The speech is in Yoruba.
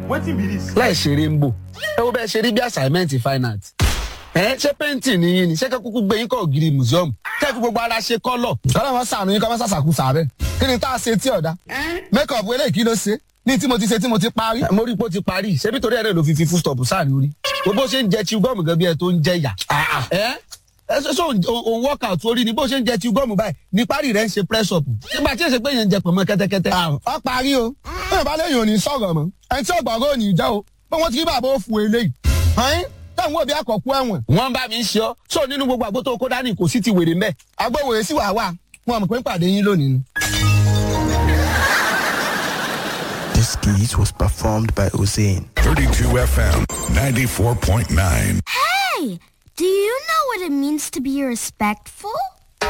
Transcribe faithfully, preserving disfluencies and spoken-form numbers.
wetin be this. láì ṣeré ń bò ẹ wo bẹ́ẹ̀ ṣe rí bí assignment fine art ẹ ṣé painting ni yín ni ṣé kẹ́kúkú gbé yín kọ́ ògiri museum kẹ́ fi gbogbo ara ṣe kọ́lọ̀. sọ́dọ̀ wọn sàánú yín kọ́ mọ́ sàṣàkú sàárẹ̀ kí ni tá a ṣe tí ọ̀dà make up eléyìí kí ló ṣe ní tí mo ti ṣe tí mo ti parí. mo rí i pé ó ti parí ṣebí torí ẹ̀rẹ́ ló fi fi full stop sáà lórí bó ṣe ń jẹ chew gum gan bí ẹ tó ń jẹ yà. ẹ ẹ ṣe òun workout orí ni bó ṣe ń jẹ chew gum báyìí ní parí rẹ̀ ń ṣe press up nígbà tí èsè pé yẹn ń jẹ pọ̀nmọ́ kẹ́tẹ́kẹ́tẹ́. ọ parí o bẹ́ẹ̀ bá lẹ́yìn òní sọ̀rọ̀ mọ́ ẹni tí ọgbọ̀ngàn òní jẹ́ o pé wọ́n ti rí bàbá òfu eléyìí. táwọn òbí àkọ́kú ẹ̀wọ̀n. wọ́n bá mi ń ṣe ọ́ sọ nínú gbogbo àgbo tó kó dání kò sí ti wèrè mẹ́. agbóhùn èsì wà wà wọn mọ̀ pé ń pàdé yín lónìí ni. This skit was performed by Hussein. thirty-two F M, ninety-four point nine. Hey, do you know what it means to be respectful?